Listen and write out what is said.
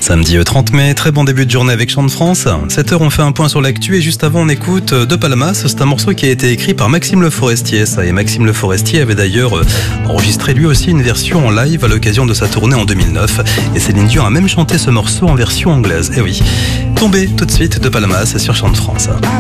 Samedi 30 mai, très bon début de journée avec Chant de France. 7h, on fait un point sur l'actu et juste avant, on écoute De Palmas. C'est un morceau qui a été écrit par Maxime Le Forestier. Et Maxime Le Forestier avait d'ailleurs enregistré lui aussi une version en live à l'occasion de sa tournée en 2009. Et Céline Dion a même chanté ce morceau en version anglaise. Et oui, tombez tout de suite De Palmas sur Chant de France.